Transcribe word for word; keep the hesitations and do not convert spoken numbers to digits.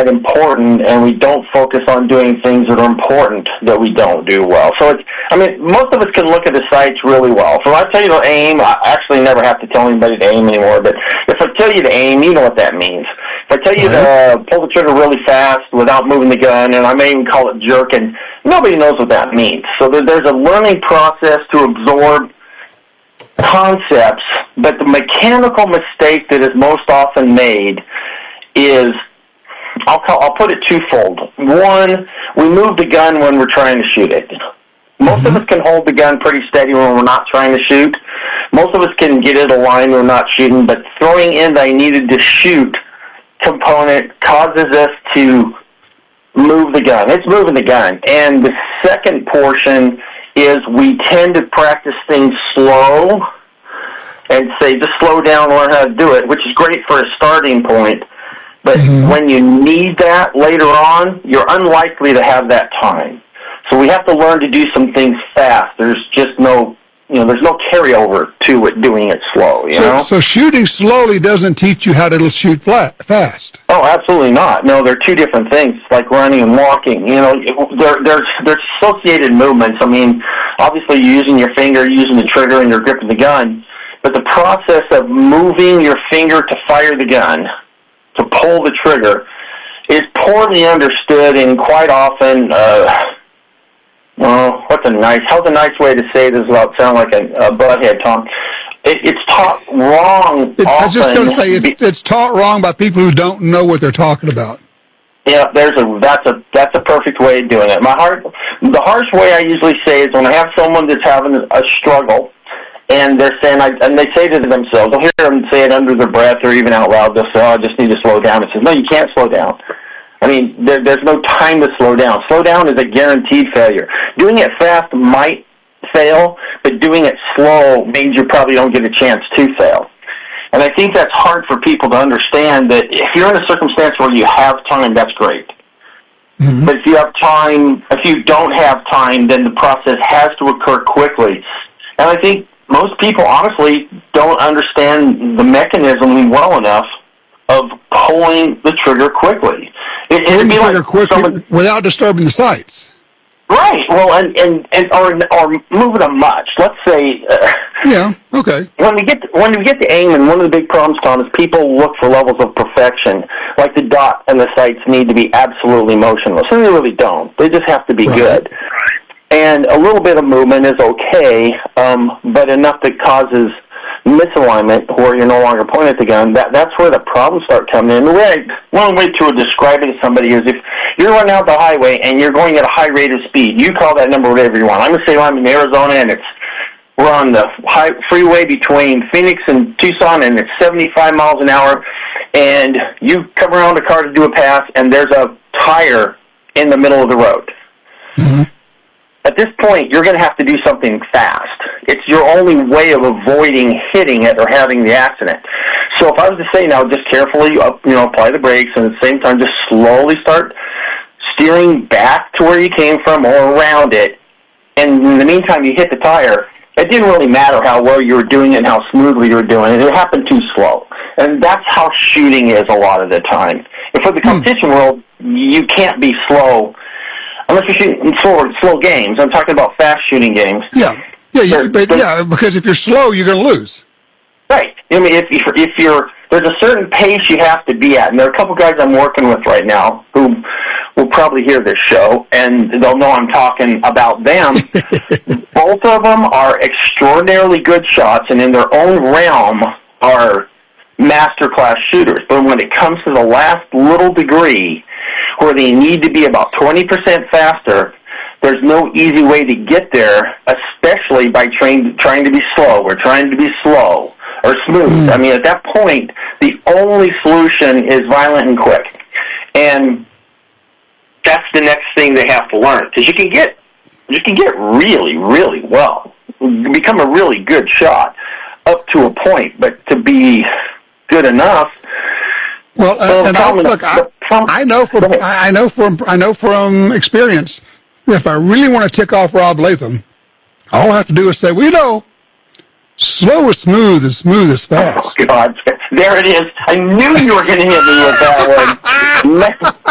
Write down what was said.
that important, and we don't focus on doing things that are important that we don't do well. So it's, I mean, most of us can look at the sights really well. So if I tell you to aim, I actually never have to tell anybody to aim anymore, but if I tell you to aim, you know what that means. If I tell you to uh, pull the trigger really fast without moving the gun, and I may even call it jerking, nobody knows what that means. So there, there's a learning process to absorb concepts, but the mechanical mistake that is most often made is, I'll call, I'll put it twofold. One, we move the gun when we're trying to shoot it. Most mm-hmm. of us can hold the gun pretty steady when we're not trying to shoot. Most of us can get it aligned when we're not shooting, but throwing in the I needed to shoot component causes us to move the gun. It's moving the gun. And the second portion is we tend to practice things slow and say, just slow down, learn how to do it, which is great for a starting point. But mm-hmm. when you need that later on, you're unlikely to have that time. So we have to learn to do some things fast. There's just no, you know, there's no carryover to it doing it slow, you so, know? So shooting slowly doesn't teach you how to shoot flat, fast. Oh, absolutely not. No, they're two different things, like running and walking. You know, they're, they're, they're associated movements. I mean, obviously you're using your finger, using the trigger, and you're gripping the gun. But the process of moving your finger to fire the gun, to pull the trigger, is poorly understood and quite often, uh, well, what's a nice, how's a nice way to say this without sounding like a, a butthead, Tom? It, it's taught wrong it, often. I was just going to say, it's, it's taught wrong by people who don't know what they're talking about. Yeah, there's a, that's a, that's a perfect way of doing it. My heart, the harsh way I usually say is when I have someone that's having a struggle, and they're saying, I, and they say to themselves, I'll hear them say it under their breath or even out loud, they'll say, oh, I just need to slow down. It says, no, you can't slow down. I mean, there, there's no time to slow down. Slow down is a guaranteed failure. Doing it fast might fail, but doing it slow means you probably don't get a chance to fail. And I think that's hard for people to understand, that if you're in a circumstance where you have time, that's great. Mm-hmm. But if you have time, if you don't have time, then the process has to occur quickly. And I think most people, honestly, don't understand the mechanism well enough of pulling the trigger quickly. It, it'd be like quickly someone, without disturbing the sights. Right. Well, and and, and or or moving them much. Let's say. Uh, yeah. Okay. When we get to, when we get to aim, and one of the big problems, Tom, is people look for levels of perfection. Like the dot and the sights need to be absolutely motionless, and they really don't. They just have to be right. good. Right. And a little bit of movement is okay, um, but enough that causes misalignment where you're no longer pointing at the gun, that, that's where the problems start coming in. The way I, one way to describe it to somebody is if you're running out the highway and you're going at a high rate of speed, you call that number whatever you want. I'm going to say I'm in Arizona and it's we're on the high freeway between Phoenix and Tucson and it's seventy-five miles an hour, and you come around the car to do a pass and there's a tire in the middle of the road. Mm-hmm. At this point, you're going to have to do something fast. It's your only way of avoiding hitting it or having the accident. So if I was to say now, just carefully, you know, apply the brakes, and at the same time, just slowly start steering back to where you came from or around it, and in the meantime, you hit the tire, it didn't really matter how well you were doing it and how smoothly you were doing it. It happened too slow. And that's how shooting is a lot of the time. And for the competition hmm. world, you can't be slow unless you're shooting slow, slow games. I'm talking about fast shooting games. Yeah, yeah, you, but, yeah. Because if you're slow, you're going to lose. Right. I mean, if you're, if you're there's a certain pace you have to be at, and there are a couple guys I'm working with right now who will probably hear this show, and they'll know I'm talking about them. Both of them are extraordinarily good shots, and in their own realm are master-class shooters. But when it comes to the last little degree, where they need to be about twenty percent faster, there's no easy way to get there, especially by trying, trying to be slow or trying to be slow or smooth. Mm. I mean, at that point, the only solution is violent and quick. And that's the next thing they have to learn. Because you can get, you can get really, really well. You become a really good shot up to a point, but to be good enough. Well, uh, and I, look, I, I know from I know from I know from experience, if I really want to tick off Rob Latham, all I have to do is say, well, you know, slow is smooth and smooth is fast. Oh, God. There it is. I knew you were going to hit me with that one.